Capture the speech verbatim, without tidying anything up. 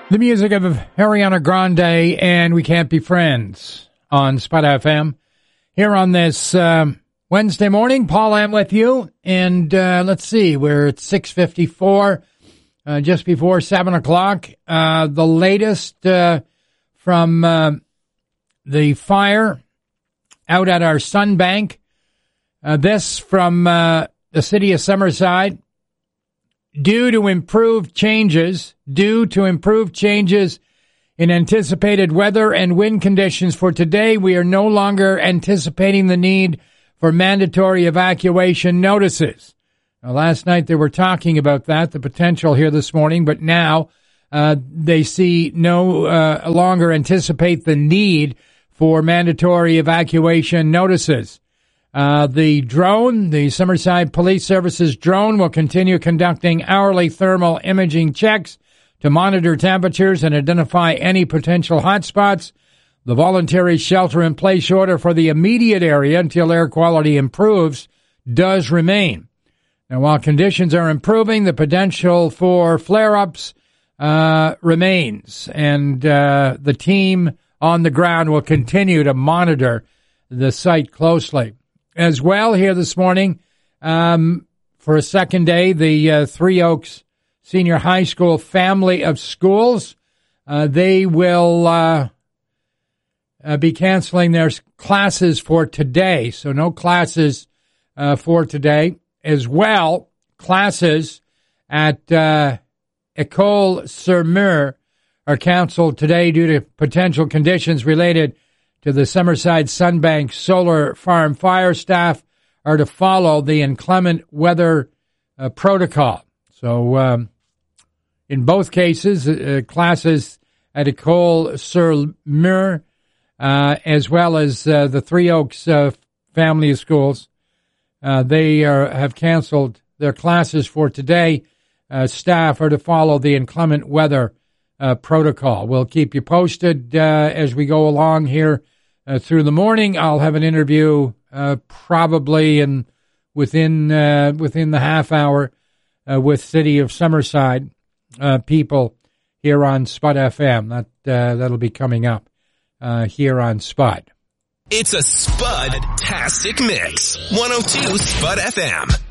The music of Ariana Grande and We Can't Be Friends on Spud F M. Here on this um, Wednesday morning, Paul Am with you. And uh, let's see, we're at six fifty-four, uh, just before seven o'clock. Uh, the latest uh, from uh, the fire out at our Sunbank. Uh, this from uh, the city of Summerside. Due to improved changes, due to improved changes in anticipated weather and wind conditions for today, we are no longer anticipating the need for mandatory evacuation notices. Now, last night they were talking about that, the potential here this morning, but now uh, they see no uh, longer anticipate the need for mandatory evacuation notices. Uh, the drone, the Summerside Police Services drone, will continue conducting hourly thermal imaging checks to monitor temperatures and identify any potential hotspots. The voluntary shelter-in-place order for the immediate area until air quality improves does remain. Now, while conditions are improving, the potential for flare-ups uh, remains, and uh, the team on the ground will continue to monitor the site closely. As well, here this morning, um, for a second day, the uh, Three Oaks Senior High School family of schools, uh, they will uh, uh, be canceling their classes for today. So no classes uh, for today. As well, classes at uh, École sur Mer are canceled today due to potential conditions related to the Summerside Sunbank Solar Farm. Fire staff are to follow the inclement weather uh, protocol. So, um, in both cases, uh, classes at École sur Mer, uh, as well as uh, the Three Oaks uh, family of schools, uh, they are, have canceled their classes for today. Uh, staff are to follow the inclement weather uh, protocol. We'll keep you posted uh, as we go along here uh, through the morning. I'll have an interview uh, probably in within uh, within the half hour uh, with City of Summerside uh, people here on Spud F M. That uh, that'll be coming up uh, here on Spud. It's a Spud-tastic mix. one oh two Spud F M.